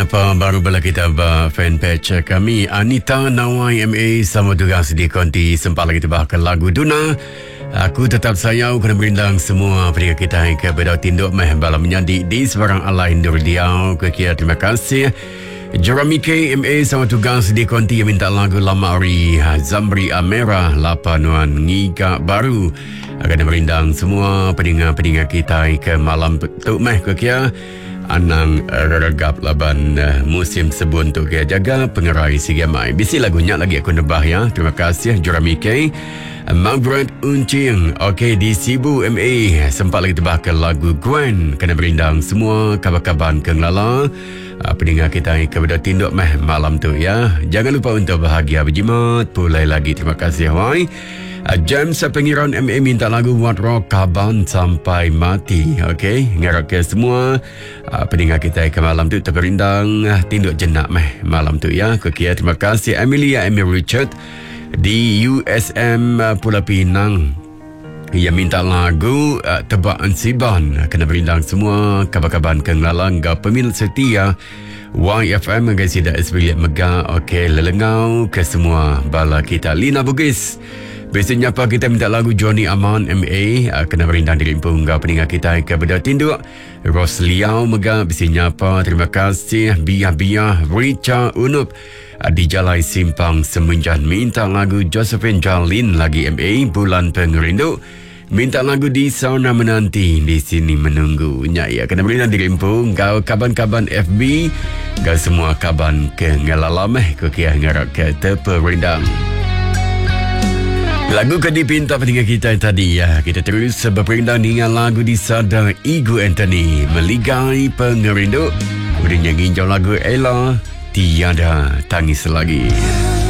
Apa baru bala kita fanpage kami Anita Nawai MA sama tugas di konti sempat lagi tebahkan lagu Duna. Aku tetap sayang kena berindang semua pria kita yang kepada tinduk meh bala menyanyi di sebarang ala Hindur Diau. Kekira terima kasih. Jeremy K MA sama tugas di konti yang minta lagu lama Ari Zamri Amera Lapanuan Ngika Baru. Akan berindang semua pendengar-pendengar kita ke malam tu meh kekira Anang regap laban musim sebun tu ke jaga pengerai sigamai. Bisi lagunya lagi aku nebah ya. Terima kasih Jeremy K. Margaret Uncing. Okey di Sibu MA sempat lagi tebahkan lagu Gwen. Kena berindang semua kabar-kabar kenglala. Pendengar kita yang kepada tinduk meh malam tu ya. Jangan lupa untuk bahagia berjimat. Pulai lagi terima kasih Hawaii. James Pengiran MA minta lagu What Rock Kaban Sampai Mati. Okey, ngarap ke semua pendengar kita ke malam tu terberindang tinduk jenak meh malam tu ya. Kekia terima kasih Amelia Amy Richard di USM Pulau Pinang yang minta lagu Tebaan Siban. Kena berindang semua kabar-kabar kenglalang pemil setia YFM dengan sida SB Mega. Okey, lelengau ke semua bala kita. Lina Bugis biasanya apa kita minta lagu Johnny Aman MA. Kena berindang diri pungga pendengar kita ke beda tinduk Ros Liao Mega. Biasanya apa terima kasih Bia Richa Unup di Jalai Simpang Semenjan minta lagu Josephine Jalin lagi MA Bulan Pengerindu. Minta lagu Di Sana Menanti Di Sini Menunggu ya. Kena berindang diri pung kau kaban-kaban FB kau semua kaban ke ngalalameh ke kia ngarap ke terperindang. Lagu ke dipinta pendengar kita tadi ya. Kita terus berperindang dengan lagu di Sada Igu Anthony Meligai Pengerindu. Kemudian yang ginjau lagu Ella Tiada Tangis Lagi.